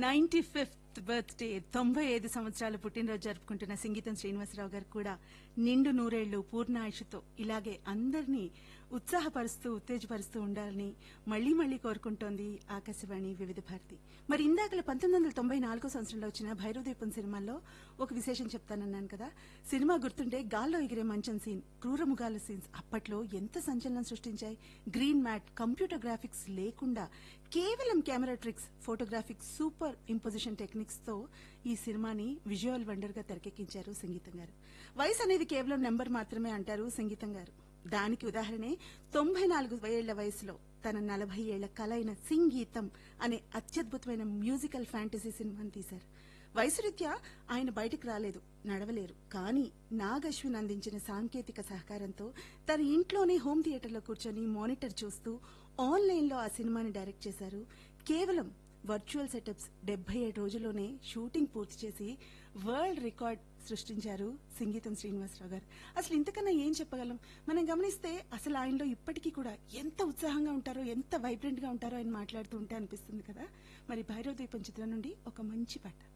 95th birthday 95 సంవత్సరాల పుట్టినరోజు జరుపుకుంటున్న సంగీతం శ్రీనివాసరావు గారు కూడా నిండు నూరేళ్లు పూర్ణాయుషుతో ఇలాగే అందరినీ ఉత్సాహపరుస్తూ ఉత్తేజపరుస్తూ ఉండాలని మళ్లీ మళ్లీ కోరుకుంటోంది ఆకాశవాణి వివిధ భారతి. మరి ఇందాకల 1994 సంవత్సరంలో వచ్చిన భైరవదీపం సినిమాలో ఒక విశేషం చెప్తానన్నాను కదా. సినిమా గుర్తుంటే గాల్లో ఎగిరే మంచం సీన్, క్రూరముగాల సీన్స్ అప్పట్లో ఎంత సంచలనం సృష్టించాయి. గ్రీన్ మ్యాట్, కంప్యూటర్ గ్రాఫిక్స్ లేకుండా కేవలం camera tricks, photographic super imposition techniques తో ఈ సినిమాని విజువల్ వండర్ గా తెరకెక్కించారు సంగీతం గారు. వయసు అనేది కేవలం నెంబర్ మాత్రమే అంటారు సంగీతం గారు. దానికి ఉదాహరణే 94 ఏళ్ల వయసులో తన 40 ఏళ్ల కల అయిన సంగీతం అనే అత్యద్భుతమైన మ్యూజికల్ ఫ్యాంటసీ సినిమాని తీశారు. వయసురీత్యా ఆయన బయటకు రాలేదు, నడవలేరు. కానీ నాగ్ అశ్విన్ అందించిన సాంకేతిక సహకారంతో తన ఇంట్లోనే హోమ్ థియేటర్లో కూర్చొని మానిటర్ చూస్తూ ఆన్లైన్ లో ఆ సినిమాని డైరెక్ట్ చేశారు. కేవలం వర్చువల్ సెటప్స్ 77 రోజుల్లోనే షూటింగ్ పూర్తి చేసి వరల్డ్ రికార్డ్ సృష్టించారు సంగీతం శ్రీనివాసరావు గారు. అసలు ఇంతకన్నా ఏం చెప్పగలం? మనం గమనిస్తే అసలు ఆయనలో ఇప్పటికీ కూడా ఎంత ఉత్సాహంగా ఉంటారో, ఎంత వైబ్రెంట్ గా ఉంటారో ఆయన మాట్లాడుతూ ఉంటే అనిపిస్తుంది కదా. మరి భైరవ దీపం చిత్రం నుండి ఒక మంచి పాట.